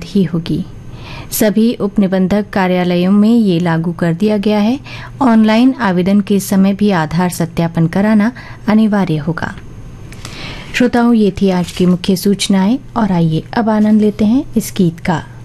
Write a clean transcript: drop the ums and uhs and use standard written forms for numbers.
ही होगी। सभी उपनिबंधक कार्यालयों में ये लागू कर दिया गया है। ऑनलाइन आवेदन के समय भी आधार सत्यापन कराना अनिवार्य होगा। श्रोताओं, ये थी आज की मुख्य सूचनाएं और आइए अब आनंद लेते हैं इस गीत का।